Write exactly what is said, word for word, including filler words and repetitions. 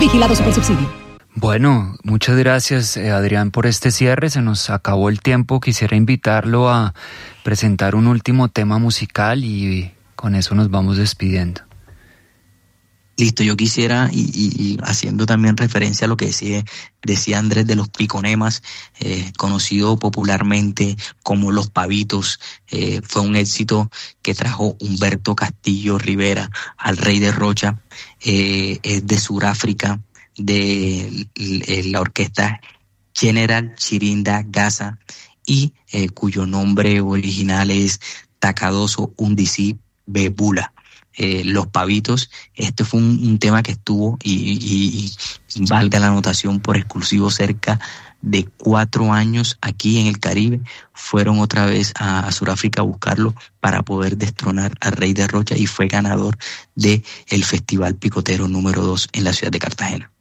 Vigilado Supersubsidio. Bueno, muchas gracias, eh, Adrián, por este cierre. Se nos acabó el tiempo. Quisiera invitarlo a presentar un último tema musical y con eso nos vamos despidiendo. Listo, yo quisiera, y, y, y haciendo también referencia a lo que decía, decía Andrés de los piconemas, eh, conocido popularmente como Los Pavitos, eh, fue un éxito que trajo Humberto Castillo Rivera al Rey de Rocha, eh, es de Sudáfrica, de eh, la orquesta General Chirinda Gaza, y eh, cuyo nombre original es Takadoso Undisi Bebula. Eh, Los Pavitos, este fue un, un tema que estuvo, y, y, y valga la anotación, por exclusivo cerca de cuatro años aquí en el Caribe. Fueron otra vez a, a Sudáfrica a buscarlo para poder destronar al Rey de Rocha, y fue ganador de el Festival Picotero número dos en la ciudad de Cartagena.